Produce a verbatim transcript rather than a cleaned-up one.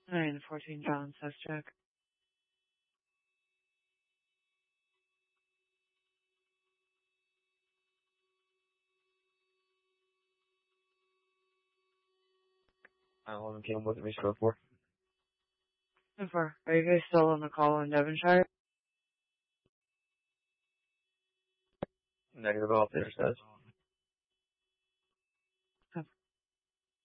nine fourteen John says check. I eleven Cam, what did we score for? And four. Are you guys still on the call in Devonshire? Negative, all there says.